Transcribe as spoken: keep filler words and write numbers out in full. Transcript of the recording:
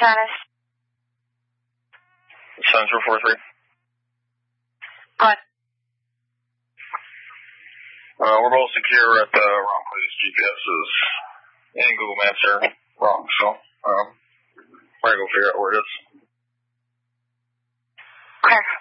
status? Sensor four three. Good. Uh, we're both secure at the wrong place. G P S is and Google Maps are wrong, so um, we're going to go figure out where it is. Okay.